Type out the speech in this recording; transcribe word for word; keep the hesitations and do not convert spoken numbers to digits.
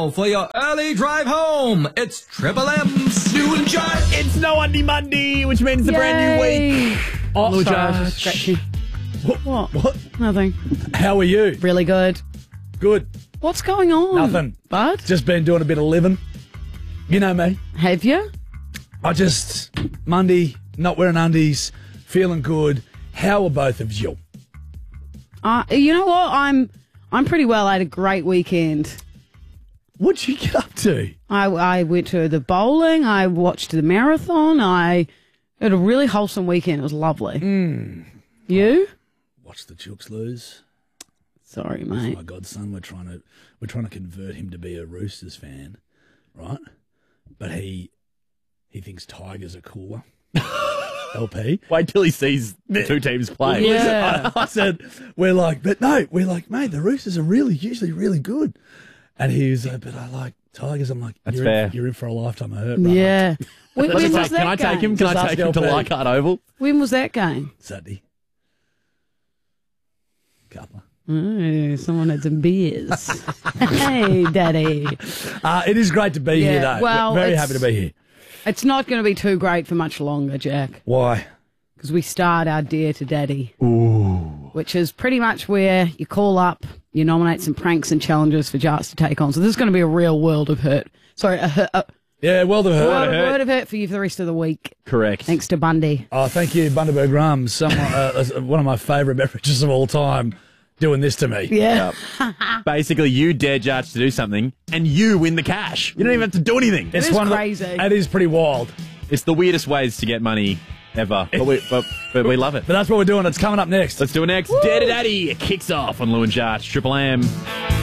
now for your early drive home. It's Triple M's New and Judge. It's No Undy Monday, which means the Yay. brand new week. Oh, Lou sorry, I Judge. was scratchy. What? What? What? Nothing. How are you? Really good. Good. What's going on? Nothing. Bud? Just been doing a bit of living. You know me. Have you? I just, Monday, not wearing undies, feeling good. How are both of you? Uh, you know what? I'm I'm pretty well. I had a great weekend. What'd you get up to? I, I went to the bowling. I watched the marathon. I had a really wholesome weekend. It was lovely. Mm. You? Watch the Chooks lose. Sorry, Oh mate. my godson, we're trying to we're trying to convert him to be a Roosters fan, right? But he he thinks Tigers are cooler. L P. Wait till he sees the two teams play. Yeah. I, I said, we're like, but no, we're like, mate, the Roosters are really, usually really good. And he was like, but I like Tigers. I'm like, That's you're fair. In, you're in for a lifetime of hurt, brother. Yeah. When, when Can was that I game? take him? Can Just I ask take him to L P. Leichhardt Oval? When was that game? Saturday. Couple. Oh, someone had some beers. Hey, Daddy. Uh, it is great to be Yeah, here, though. well, Very it's- happy to be here. It's not going to be too great for much longer, Jack, Why? because we start our Dear to Daddy. Ooh. Which is pretty much where you call up, you nominate some pranks and challenges for Jarts to take on. So this is going to be a real world of hurt. Sorry, a, hurt, a Yeah, well to her. word, word of hurt for you for the rest of the week. Correct. Thanks to Bundy. Oh, thank you, Bundaberg Rum. Someone, uh, one of my favourite beverages of all time, doing this to me. Yeah. Basically, you dare Judge to do something, and you win the cash. You don't even have to do anything. It's is one crazy. Of the, it is pretty wild. It's the weirdest ways to get money ever, but we, but, but we love it. But that's what we're doing. It's coming up next. Let's do it next. Dare to Daddy. It kicks off on Lou and Judge. Triple M.